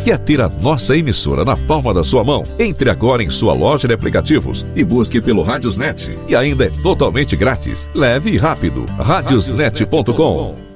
Quer ter a nossa emissora na palma da sua mão? Entre agora em sua loja de aplicativos e busque pelo Radiosnet. E ainda é totalmente grátis. Leve e rápido. Radiosnet.com.